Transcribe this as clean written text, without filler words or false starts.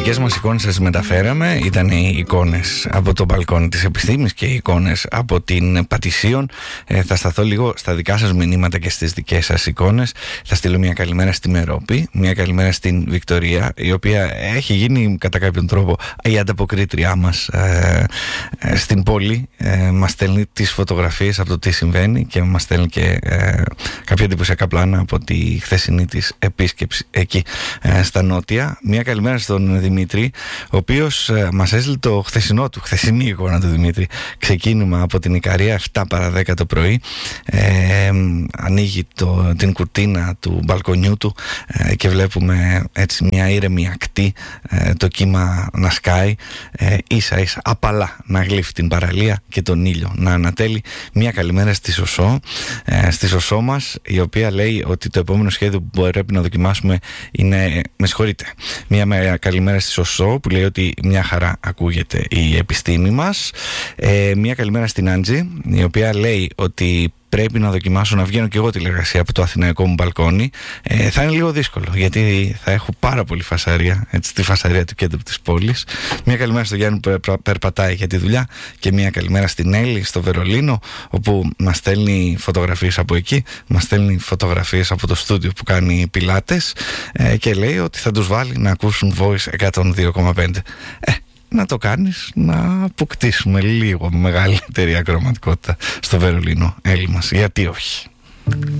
δικές μας εικόνες σας μεταφέραμε. Ήταν οι εικόνες από το μπαλκόνι της επιστήμης και οι εικόνες από την Πατησίων. Θα σταθώ λίγο στα δικά σας μηνύματα και στις δικές σας εικόνες. Θα στείλω μια καλημέρα στη Μερόπη, μια καλημέρα στην Βικτωρία, η οποία έχει γίνει κατά κάποιον τρόπο η ανταποκρίτριά μας στην πόλη. Μας στέλνει τις φωτογραφίες από το τι συμβαίνει και μας στέλνει και κάποια εντυπωσιακά πλάνα από τη χθεσινή της επίσκεψη εκεί στα νότια. Μια καλημέρα στον Δημήτρη, ο οποίος μας έστειλε το χθεσινή εικόνα του Δημήτρη. Ξεκίνημα από την Ικαρία 7 παρά 10 το πρωί. Ανοίγει την κουρτίνα του μπαλκονιού του και βλέπουμε έτσι μια ήρεμη ακτή, το κύμα να σκάει, ίσα ίσα απαλά να γλύφει την παραλία και τον ήλιο να ανατέλει. Μια καλημέρα στη Σωσό, στη Σωσό μας, η οποία λέει ότι το επόμενο σχέδιο που πρέπει να δοκιμάσουμε είναι, με συγχωρείτε, μια καλημέρα στη Σωσό που λέει ότι μια χαρά ακούγεται η επιστήμη μας. Μια καλημέρα στην Άντζη, η οποία λέει ότι πρέπει να δοκιμάσω να βγαίνω και εγώ τηλεργασία από το αθηναϊκό μου μπαλκόνι. Θα είναι λίγο δύσκολο, γιατί θα έχω πάρα πολύ φασαρία, έτσι, τη φασαρία του κέντρου της πόλης. Μια καλημέρα στο Γιάννη που περπατάει για τη δουλειά και μια καλημέρα στην Έλλη στο Βερολίνο, όπου μας στέλνει φωτογραφίες από εκεί, μας στέλνει φωτογραφίες από το στούντιο που κάνει πιλάτες και λέει ότι θα τους βάλει να ακούσουν Voice 102,5. Να το κάνεις, να αποκτήσουμε λίγο μεγαλύτερη ακροματικότητα στο Βερολίνο, Έλλη μας, γιατί όχι.